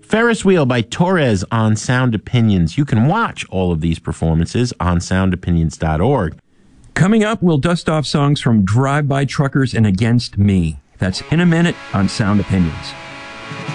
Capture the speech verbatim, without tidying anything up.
Ferris Wheel by Torres on Sound Opinions. You can watch all of these performances on sound opinions dot org. Coming up, we'll dust off songs from Drive By Truckers and Against Me. That's in a minute on Sound Opinions.